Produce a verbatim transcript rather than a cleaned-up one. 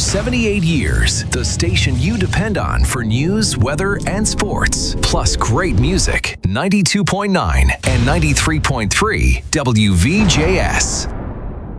seventy-eight years, the station you depend on for news, weather, and sports. Plus great music. ninety-two point nine and ninety-three point three W V J S.